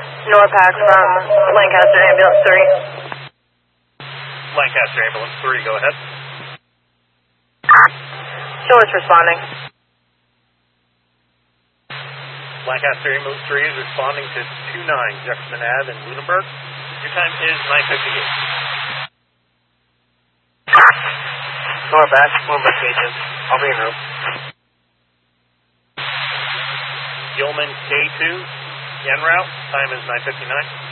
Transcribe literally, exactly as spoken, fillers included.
Norpac from Lancaster Ambulance three. Lancaster Ambulance three, go ahead. Show us responding. Lancaster Ambulance three is responding to two nine Jefferson Ave in Lunenburg. Your time is nine fifty-eight. Norpac, investigation. I'll be in room. Gilman K two, en route. Time is nine fifty-nine.